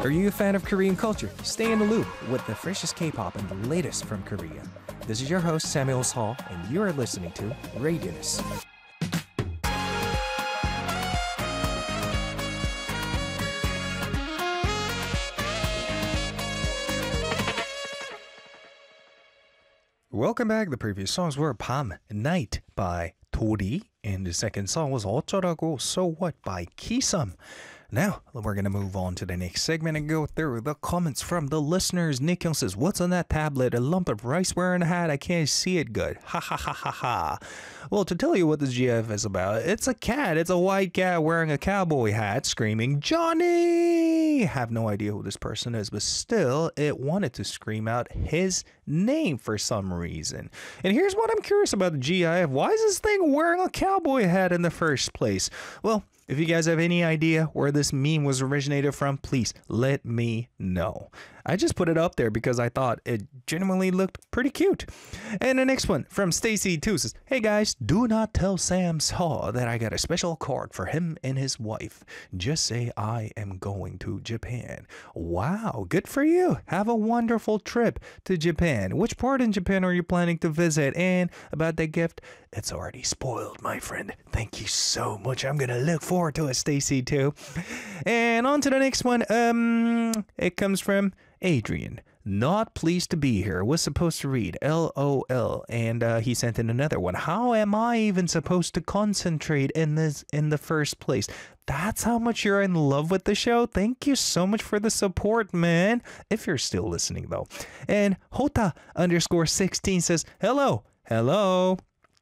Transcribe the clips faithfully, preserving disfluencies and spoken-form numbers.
Are you a fan of Korean culture? Stay in the loop with the freshest K-pop and the latest from Korea. This is your host Samuel Hall, and you are listening to Radius. Welcome back. The previous songs were Pam, Night by Tori, and the second song was 어쩌라고, So What by Kisum. Now, we're going to move on to the next segment and go through the comments from the listeners. Nick Young says, what's on that tablet? A lump of rice wearing a hat? I can't see it good. Ha ha ha ha ha. Well, to tell you what this G F is about, it's a cat. It's a white cat wearing a cowboy hat screaming, Johnny! Have no idea who this person is, but still, it wanted to scream out his name for some reason. And here's what I'm curious about the G I F. Why is this thing wearing a cowboy hat in the first place? Well, if you guys have any idea where this meme was originated from, please let me know. I just put it up there because I thought it genuinely looked pretty cute. And the next one from Stacy two says, hey guys, do not tell Sam Saw that I got a special card for him and his wife. Just say I am going to Japan. Wow, good for you. Have a wonderful trip to Japan. Which part in Japan are you planning to visit? And about that gift, it's already spoiled, my friend. Thank you so much. I'm going to look forward to it, Stacy two. And on to the next one. Um, it comes from Adrian. Not pleased to be here. Was supposed to read L O L, and uh, he sent in another one. How am I even supposed to concentrate in this in the first place? That's how much you're in love with the show. Thank you so much for the support, man. If you're still listening though. And Hota underscore sixteen says, hello, hello.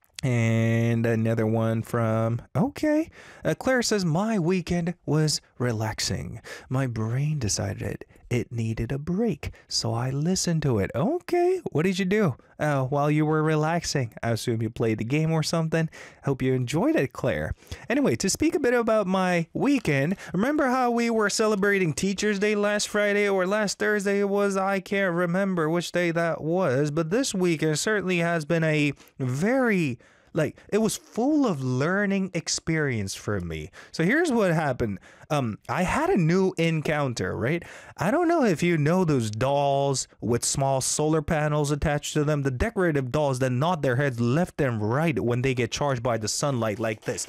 And another one from, okay. Uh, Claire says, my weekend was relaxing. My brain decided it needed a break, so I listened to it. Okay, what did you do uh, while you were relaxing? I assume you played the game or something. Hope you enjoyed it, Claire. Anyway, to speak a bit about my weekend, remember how we were celebrating Teachers Day last Friday or last Thursday it was? I can't remember which day that was, but this weekend certainly has been a very... Like, it was full of learning experience for me. So here's what happened. Um, I had a new encounter, right? I don't know if you know those dolls with small solar panels attached to them. The decorative dolls that nod their heads left and right when they get charged by the sunlight like this.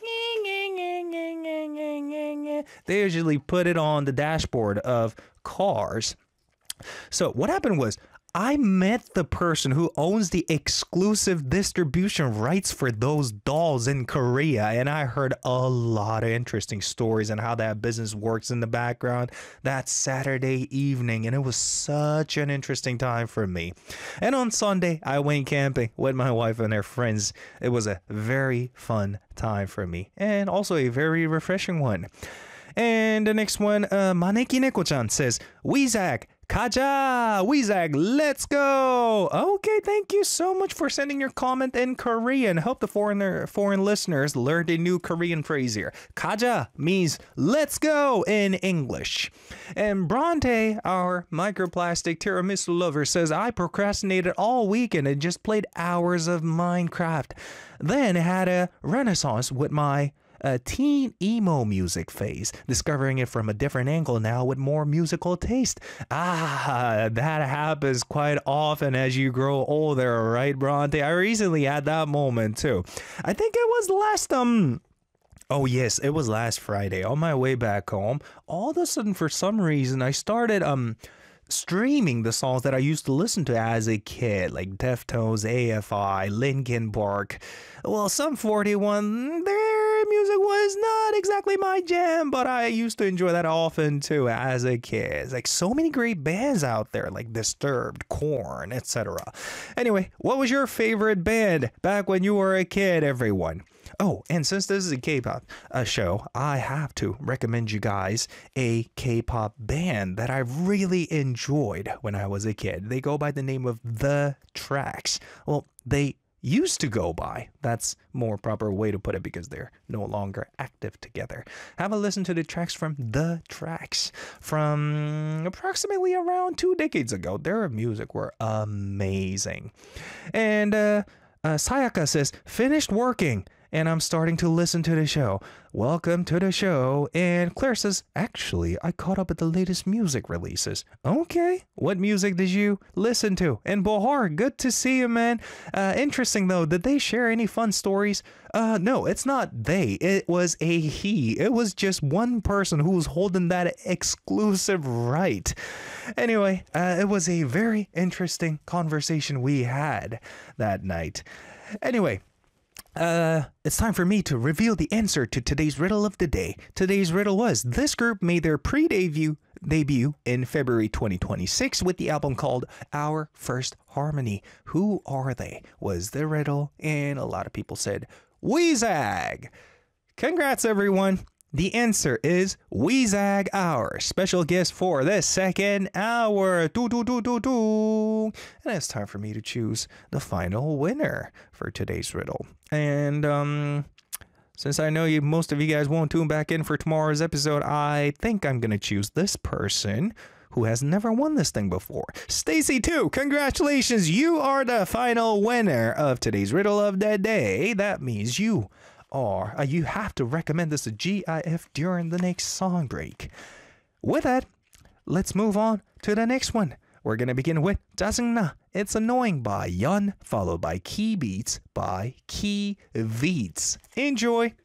They usually put it on the dashboard of cars. So what happened was, I met the person who owns the exclusive distribution rights for those dolls in Korea, and I heard a lot of interesting stories on how that business works in the background that Saturday evening, and it was such an interesting time for me. And on Sunday, I went camping with my wife and her friends. It was a very fun time for me, and also a very refreshing one. And the next one, uh, Maneki Neko-chan says, Weezak, Kaja, Weezak, let's go. Okay, thank you so much for sending your comment in Korean. Hope the foreigner, foreign listeners learned a new Korean phrase here. Kaja means let's go in English. And Bronte, our microplastic tiramisu lover, says, I procrastinated all weekend and just played hours of Minecraft. Then had a renaissance with my a teen emo music phase, discovering it from a different angle now with more musical taste. Ah, that happens quite often as you grow older, right, Bronte? I recently had that moment too. I think it was last, um, oh yes, it was last Friday on my way back home. All of a sudden, for some reason, I started, um, streaming the songs that I used to listen to as a kid, like Deftones, A F I, Linkin Park. Well, Sum forty-one, their music was not exactly my jam, but I used to enjoy that often too as a kid. It's like so many great bands out there, like Disturbed, Korn, et cetera. Anyway, what was your favorite band back when you were a kid, everyone? Oh, and since this is a K-pop uh, show, I have to recommend you guys a K-pop band that I really enjoyed when I was a kid. They go by the name of The Tracks. Well, they used to go by. That's more proper way to put it because they're no longer active together. Have a listen to the tracks from The Tracks from approximately around two decades ago. Their music were amazing. And uh, uh, Sayaka says, finished working and I'm starting to listen to the show. Welcome to the show. And Claire says, actually, I caught up with the latest music releases. Okay, what music did you listen to? And Bohar, good to see you, man. Uh, interesting, though, did they share any fun stories? Uh, no, it's not they. It was a he. It was just one person who was holding that exclusive right. Anyway, uh, it was a very interesting conversation we had that night. Anyway, uh, it's time for me to reveal the answer to today's riddle of the day. Today's riddle was, this group made their pre-debut debut in February twenty twenty-six with the album called Our First Harmony. Who are they? Was the riddle, and a lot of people said Weezag. Congrats, everyone. The answer is Weezag, our special guest for the second hour. Do, do, do, do, do. And it's time for me to choose the final winner for today's riddle. And um, since I know you, most of you guys won't tune back in for tomorrow's episode, I think I'm going to choose this person who has never won this thing before. Stacy two, congratulations. You are the final winner of today's riddle of the day. That means you are, uh, you have to recommend this to G I F during the next song break. With that, let's move on to the next one. We're going to begin with 짜증나, It's Annoying by Yun, followed by Key Beats by Key Beats. Enjoy.